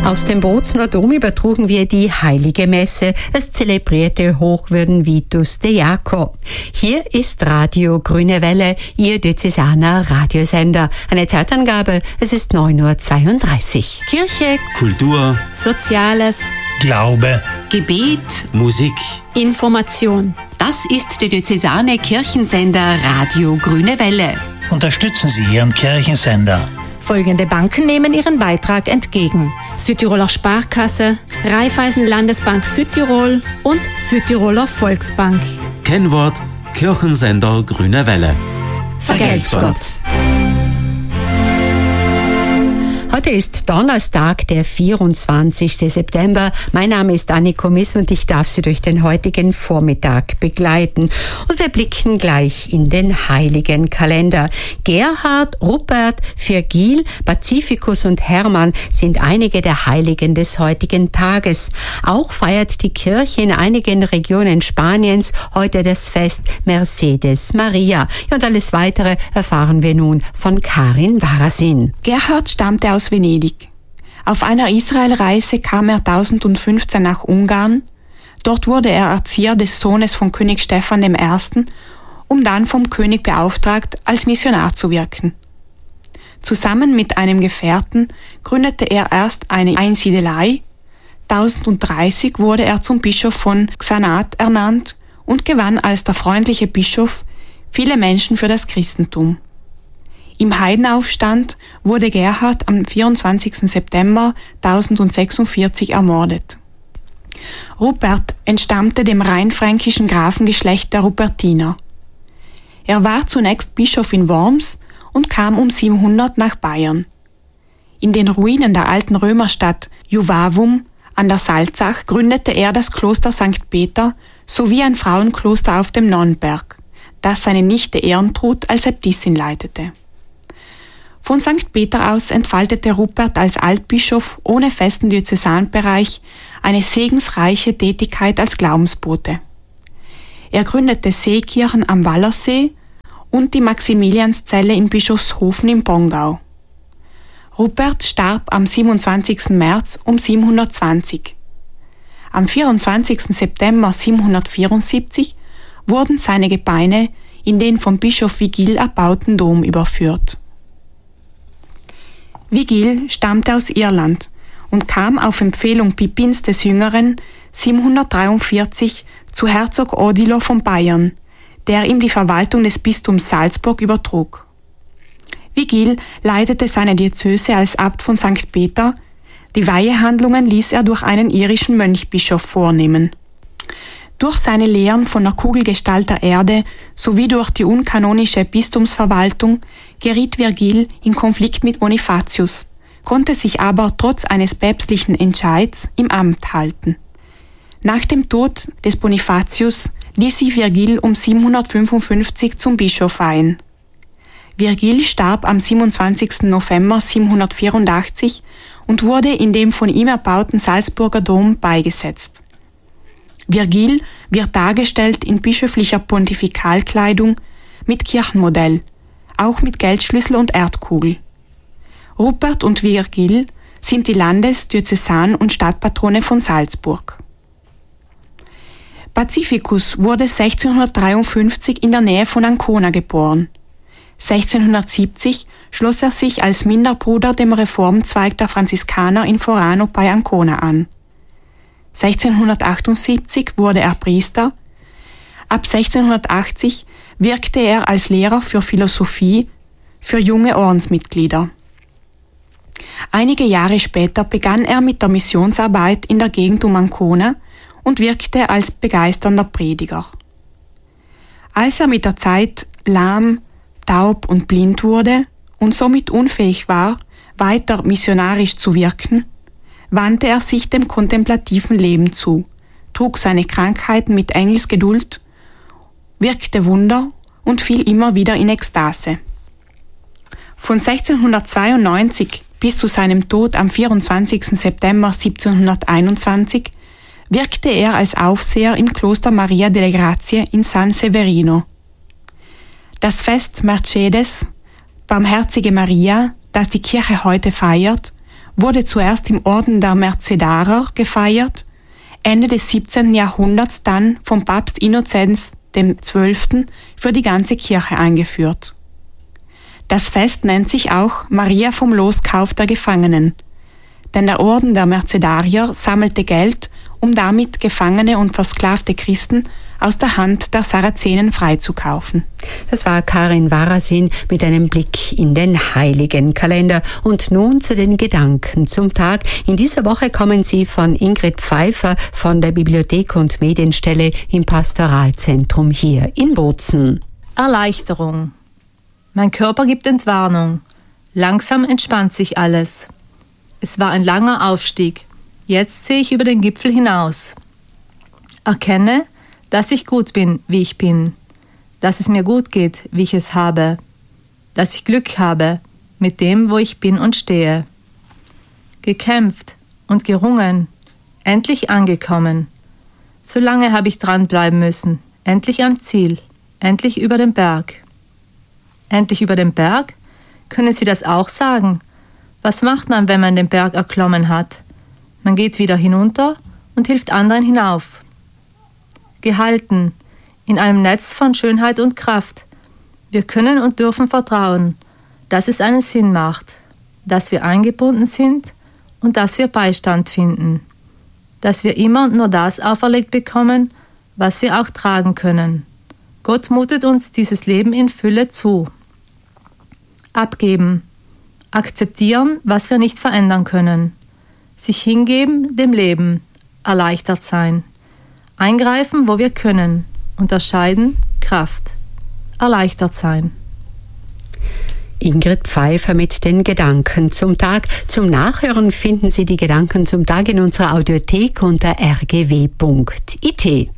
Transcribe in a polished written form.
Aus dem Bozner Dom übertrugen wir die Heilige Messe. Es zelebrierte Hochwürden Vitus de Jaco. Hier ist Radio Grüne Welle, Ihr diözesaner Radiosender. Eine Zeitangabe, es ist 9:32 Uhr. Kirche, Kultur, Soziales, Glaube, Gebet, Musik, Information. Das ist der diözesane Kirchensender Radio Grüne Welle. unterstützen Sie Ihren Kirchensender. Folgende Banken nehmen ihren Beitrag entgegen: Südtiroler Sparkasse, Raiffeisen Landesbank Südtirol und Südtiroler Volksbank. Kennwort Kirchensender Grüne Welle. Vergelt's Gott. Heute ist Donnerstag, der 24. September. Mein Name ist Anniko Miss und ich darf Sie durch den heutigen Vormittag begleiten. Und wir blicken gleich in den heiligen Kalender. Gerhard, Rupert, Virgil, Pazificus und Hermann sind einige der Heiligen des heutigen Tages. Auch feiert die Kirche in einigen Regionen Spaniens heute das Fest Mercedes Maria. Und alles Weitere erfahren wir nun von Karin Warasin. Gerhard stammte aus Venedig. Auf einer Israelreise kam er 1015 nach Ungarn. Dort wurde er Erzieher des Sohnes von König Stephan I., um dann vom König beauftragt, als Missionar zu wirken. Zusammen mit einem Gefährten gründete er erst eine Einsiedelei. 1030 wurde er zum Bischof von Xanat ernannt und gewann als der freundliche Bischof viele Menschen für das Christentum. Im Heidenaufstand wurde Gerhard am 24. September 1046 ermordet. Rupert entstammte dem rheinfränkischen Grafengeschlecht der Rupertiner. Er war zunächst Bischof in Worms und kam um 700 nach Bayern. In den Ruinen der alten Römerstadt Juvavum an der Salzach gründete er das Kloster St. Peter sowie ein Frauenkloster auf dem Nonnberg, das seine Nichte Ehrentrud als Äbtissin leitete. Von St. Peter aus entfaltete Rupert als Altbischof ohne festen Diözesanbereich eine segensreiche Tätigkeit als Glaubensbote. Er gründete Seekirchen am Wallersee und die Maximilianszelle in Bischofshofen im Pongau. Rupert starb am 27. März um 720. Am 24. September 774 wurden seine Gebeine in den vom Bischof Vigil erbauten Dom überführt. Vigil stammte aus Irland und kam auf Empfehlung Pippins des Jüngeren 743 zu Herzog Odilo von Bayern, der ihm die Verwaltung des Bistums Salzburg übertrug. Vigil leitete seine Diözese als Abt von St. Peter, die Weihehandlungen ließ er durch einen irischen Mönchbischof vornehmen. Durch seine Lehren von der Kugelgestalt der Erde sowie durch die unkanonische Bistumsverwaltung geriet Virgil in Konflikt mit Bonifatius, konnte sich aber trotz eines päpstlichen Entscheids im Amt halten. Nach dem Tod des Bonifatius ließ sich Virgil um 755 zum Bischof weihen. Virgil starb am 27. November 784 und wurde in dem von ihm erbauten Salzburger Dom beigesetzt. Virgil wird dargestellt in bischöflicher Pontifikalkleidung mit Kirchenmodell, auch mit Geldschlüssel und Erdkugel. Rupert und Virgil sind die Landes-, Diözesan- und Stadtpatrone von Salzburg. Pazificus wurde 1653 in der Nähe von Ancona geboren. 1670 schloss er sich als Minderbruder dem Reformzweig der Franziskaner in Forano bei Ancona an. 1678 wurde er Priester. Ab 1680 wirkte er als Lehrer für Philosophie für junge Ordensmitglieder. Einige Jahre später begann er mit der Missionsarbeit in der Gegend um Ancona und wirkte als begeisternder Prediger. Als er mit der Zeit lahm, taub und blind wurde und somit unfähig war, weiter missionarisch zu wirken, wandte er sich dem kontemplativen Leben zu, trug seine Krankheiten mit Engelsgeduld, wirkte Wunder und fiel immer wieder in Ekstase. Von 1692 bis zu seinem Tod am 24. September 1721 wirkte er als Aufseher im Kloster Maria delle Grazie in San Severino. Das Fest Mercedes, Barmherzige Maria, das die Kirche heute feiert, wurde zuerst im Orden der Mercedarer gefeiert, Ende des 17. Jahrhunderts dann vom Papst Innozenz XII. Für die ganze Kirche eingeführt. Das Fest nennt sich auch Maria vom Loskauf der Gefangenen, denn der Orden der Mercedarier sammelte Geld, um damit gefangene und versklavte Christen aus der Hand der Sarazenen freizukaufen. Das war Karin Warasin mit einem Blick in den Heiligenkalender. Und nun zu den Gedanken zum Tag. In dieser Woche kommen sie von Ingrid Pfeiffer von der Bibliothek und Medienstelle im Pastoralzentrum hier in Bozen. Erleichterung. Mein Körper gibt Entwarnung. Langsam entspannt sich alles. Es war ein langer Aufstieg. Jetzt sehe ich über den Gipfel hinaus. Erkenne, dass ich gut bin, wie ich bin. Dass es mir gut geht, wie ich es habe. Dass ich Glück habe mit dem, wo ich bin und stehe. Gekämpft und gerungen, endlich angekommen. So lange habe ich dranbleiben müssen. Endlich am Ziel, endlich über den Berg. Endlich über den Berg? Können Sie das auch sagen? Was macht man, wenn man den Berg erklommen hat? Man geht wieder hinunter und hilft anderen hinauf. Gehalten in einem Netz von Schönheit und Kraft. Wir können und dürfen vertrauen, dass es einen Sinn macht, dass wir eingebunden sind und dass wir Beistand finden, dass wir immer nur das auferlegt bekommen, was wir auch tragen können. Gott mutet uns dieses Leben in Fülle zu. Abgeben, akzeptieren, was wir nicht verändern können, sich hingeben dem Leben, erleichtert sein. Eingreifen, wo wir können. Unterscheiden, Kraft. Erleichtert sein. Ingrid Pfeiffer mit den Gedanken zum Tag. Zum Nachhören finden Sie die Gedanken zum Tag in unserer Audiothek unter rgw.it.